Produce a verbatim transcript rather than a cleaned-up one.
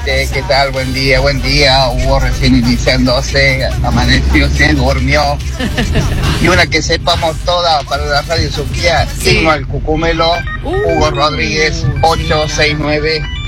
gente, ¿qué tal? Buen día, buen día. Hugo recién iniciándose, amaneció, se durmió. Y una que sepamos toda para la radio Sofía, Sí. himno al Cucumelo, Uh. Hugo Rodríguez, ocho seis nueve.